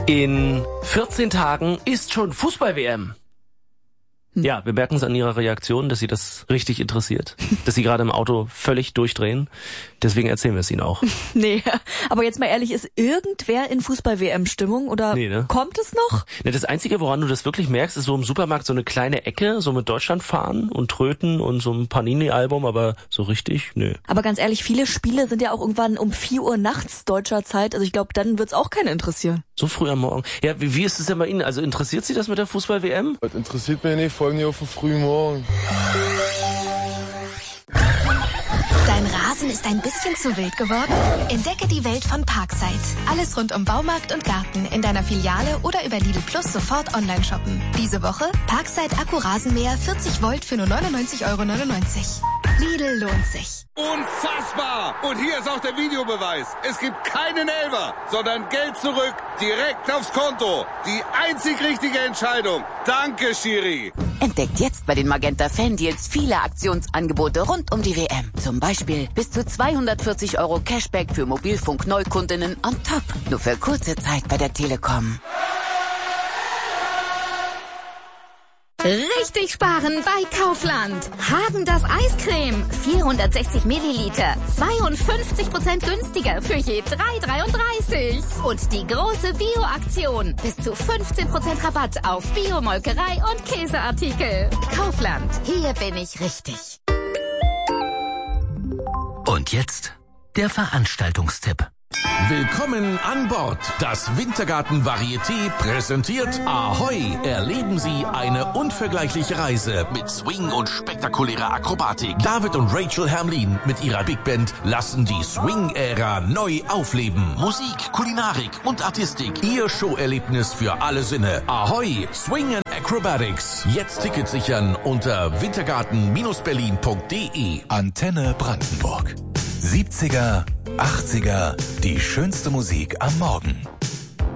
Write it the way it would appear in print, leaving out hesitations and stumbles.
In 14 Tagen ist schon Fußball-WM. Ja, wir merken es an Ihrer Reaktion, dass Sie das richtig interessiert. Dass Sie gerade im Auto völlig durchdrehen. Deswegen erzählen wir es Ihnen auch. Nee, aber jetzt mal ehrlich, ist irgendwer in Fußball-WM-Stimmung oder Nee, ne? kommt es noch? Ne, das Einzige, woran du das wirklich merkst, ist so im Supermarkt so eine kleine Ecke, so mit Deutschlandfahnen und Tröten und so ein Panini-Album, aber so richtig, nö. Aber ganz ehrlich, viele Spiele sind ja auch irgendwann um 4 Uhr nachts deutscher Zeit. Also ich glaube, dann wird's auch keinen interessieren. So früh am Morgen. Ja, wie ist es denn bei Ihnen? Also interessiert Sie das mit der Fußball-WM? Das interessiert mich nicht, vor allem nicht auf den frühen Morgen. Dein Rasen ist ein bisschen zu wild geworden? Entdecke die Welt von Parkside. Alles rund um Baumarkt und Garten in deiner Filiale oder über Lidl Plus sofort online shoppen. Diese Woche Parkside Akkurasenmäher 40 Volt für nur 99,99 €. Lidl lohnt sich. Unfassbar! Und hier ist auch der Videobeweis. Es gibt keinen Elfer, sondern Geld zurück, direkt aufs Konto. Die einzig richtige Entscheidung. Danke, Schiri. Entdeckt jetzt bei den Magenta Fan-Deals viele Aktionsangebote rund um die WM. Zum Beispiel bis zu 240 € Cashback für Mobilfunk-Neukundinnen on top. Nur für kurze Zeit bei der Telekom. Richtig sparen bei Kaufland. Häagen-Dazs Eiscreme. 460 Milliliter. 52% günstiger für je 3,33 €. Und die große Bio-Aktion. Bis zu 15% Rabatt auf Bio-Molkerei und Käseartikel. Kaufland. Hier bin ich richtig. Und jetzt der Veranstaltungstipp. Willkommen an Bord. Das Wintergarten Varieté präsentiert Ahoi. Erleben Sie eine unvergleichliche Reise mit Swing und spektakulärer Akrobatik. David und Rachel Hermlin mit ihrer Big Band lassen die Swing-Ära neu aufleben. Musik, Kulinarik und Artistik. Ihr Showerlebnis für alle Sinne. Ahoi, Swing and Acrobatics. Jetzt Tickets sichern unter wintergarten-berlin.de. Antenne Brandenburg. 70er, 80er, die schönste Musik am Morgen.